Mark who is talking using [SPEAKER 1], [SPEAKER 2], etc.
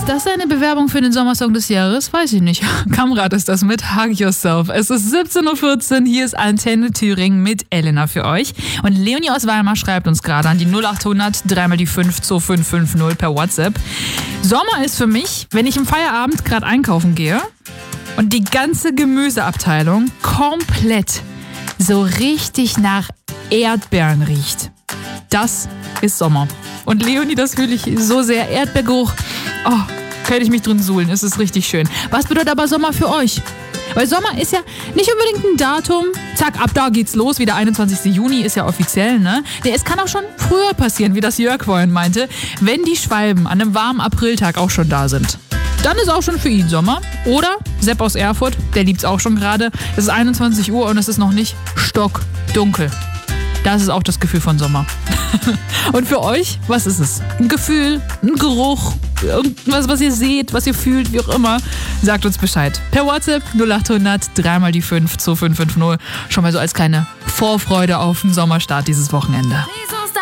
[SPEAKER 1] Ist das eine Bewerbung für den Sommersong des Jahres? Weiß ich nicht. Kamrat ist das mit Hug Yourself. Es ist 17.14 Uhr, hier ist Antenne Thüringen mit Elena für euch. Und Leonie aus Weimar schreibt uns gerade an die 0800 3 die 5 2550 per WhatsApp. Sommer ist für mich, wenn ich im Feierabend gerade einkaufen gehe und die ganze Gemüseabteilung komplett so richtig nach Erdbeeren riecht. Das ist Sommer. Und Leonie, das fühle ich so sehr. Erdbeergeruch, könnte ich mich drin suhlen. Es ist richtig schön. Was bedeutet aber Sommer für euch? Weil Sommer ist ja nicht unbedingt ein Datum. Zack, ab da geht's los. Wie der 21. Juni ist ja offiziell, ne? Nee, es kann auch schon früher passieren, wie das Jörg vorhin meinte, wenn die Schwalben an einem warmen Apriltag auch schon da sind. Dann ist auch schon für ihn Sommer. Oder Sepp aus Erfurt, der liebt's auch schon gerade. Es ist 21 Uhr und es ist noch nicht stockdunkel. Das ist auch das Gefühl von Sommer. Und für euch, was ist es? Ein Gefühl, ein Geruch, irgendwas, was ihr seht, was ihr fühlt, wie auch immer. Sagt uns Bescheid. Per WhatsApp 0800 3 die 5 2550. Schon mal so als kleine Vorfreude auf den Sommerstart dieses Wochenende.